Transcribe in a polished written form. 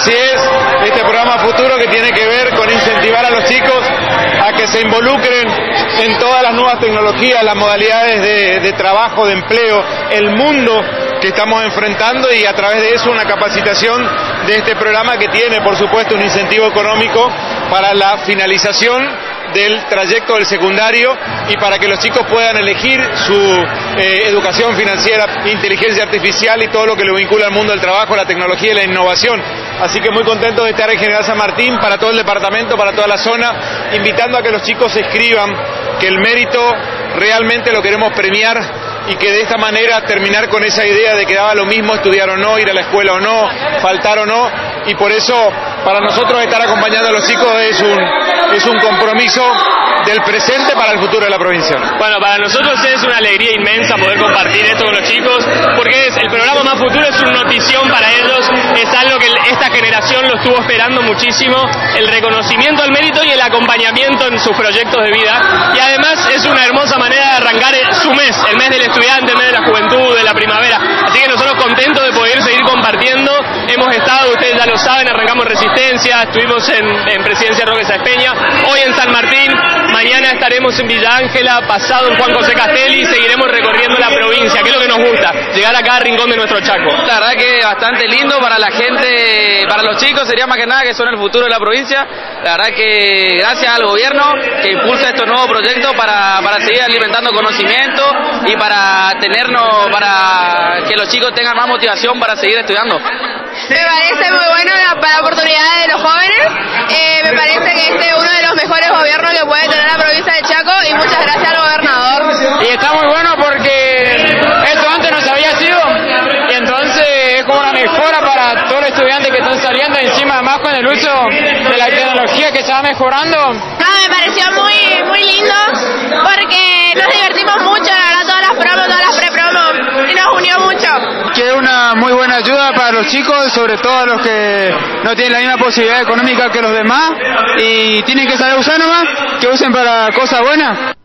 Así es, este programa Futuro que tiene que ver con incentivar a los chicos a que se involucren en todas las nuevas tecnologías, las modalidades de trabajo, de empleo, el mundo que estamos enfrentando, y a través de eso una capacitación de este programa que tiene, por supuesto, un incentivo económico para la finalización del trayecto del secundario y para que los chicos puedan elegir su educación financiera, inteligencia artificial y todo lo que lo vincula al mundo del trabajo, la tecnología y la innovación. Así que muy contento de estar en General San Martín, para todo el departamento, para toda la zona, invitando a que los chicos se inscriban, que el mérito realmente lo queremos premiar y que de esta manera terminar con esa idea de que daba lo mismo estudiar o no, ir a la escuela o no, faltar o no, y por eso para nosotros estar acompañando a los chicos es un compromiso del presente para el futuro de la provincia. Bueno, para nosotros es una alegría inmensa poder compartir esto con los chicos, porque el programa Más Futuro es una notición para ellos, es algo que esta generación lo estuvo esperando muchísimo, el reconocimiento al mérito y el acompañamiento en sus proyectos de vida, y además es una hermosa manera de arrancar su mes, el mes del estudiante, el mes de la juventud, de la primavera, así que nosotros contentos de poder seguir compartiendo. Hemos estado, ustedes ya lo saben, arrancamos Resistencia, estuvimos en Presidencia Roque Sáenz Peña, hoy en San Martín, mañana estaremos en Villa Ángela, pasado en Juan José Castelli, y seguiremos recorriendo la provincia, que es lo que nos gusta, llegar a cada rincón de nuestro Chaco. La verdad que bastante lindo para la gente, para los chicos sería más que nada, que son el futuro de la provincia. La verdad que gracias al gobierno que impulsa estos nuevos proyectos para seguir alimentando conocimiento y para que los chicos tengan más motivación para seguir estudiando. Me parece muy bueno la oportunidad de los jóvenes, me parece que este es uno de los mejores gobiernos que puede tener la provincia de Chaco, y muchas gracias al gobernador. Y está muy bueno porque esto antes no se había sido, y entonces es como una mejora para todos los estudiantes que están saliendo, encima además con el uso de la tecnología que se va mejorando. Me pareció muy lindo porque nos divertimos mucho, la verdad, todas las promos, todas las pre-promos, y nos unió mucho. Que es una muy buena ayuda para los chicos, sobre todo los que no tienen la misma posibilidad económica que los demás y tienen que saber usar nomás, que usen para cosas buenas.